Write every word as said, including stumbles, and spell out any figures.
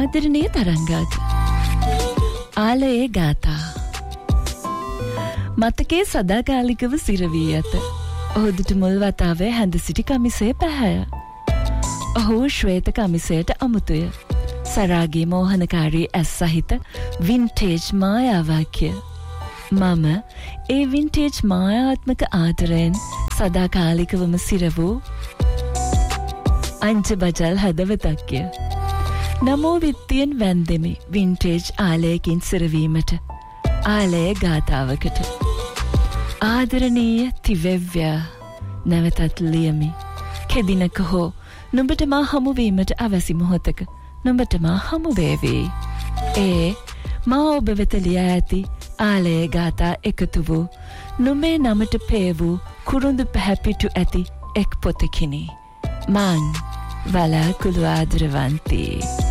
ආදරණීය තරංගාත ආලයේ ගාථා මතකයේ සදාකාලිකව සිරවී ඇත. ඔහුට මුල් වතාවේ හැඳ සිටි කමිසය පැහැය. ඔහු ශ්වේත කමිසයට අමුතුය. සරාගී මෝහනකාරී ඇස් සහිත වින්ටේජ් මායාවාක්‍ය. මම ඒ වින්ටේජ් මායාත්මක ආදරයෙන් සදාකාලිකවම සිර වූ අංජ බජල් හදවතක්ය. නමෝ විත්තියෙන් වැන්දෙමි වින්ටේජ් ආලයකින් සිරවීමට. ආලය ගාථාවකට. ආදරණීය තිවෙව්‍ය නැවතත් ලියමි. කෙදිනක හෝ නුඹට මා හමුවීමට අවැසි මොහොතක නුඹට මා හමුවේවි. ඒ මා ඔබ වෙත ලියා ඇති ආලය ගාථා එකතු වූ නුඹේ නමට පේ වූ කුරුඳු පැහැපිටු ඇති එක් පොතකිනි. මං වලාකුළු ආදරවන්තී.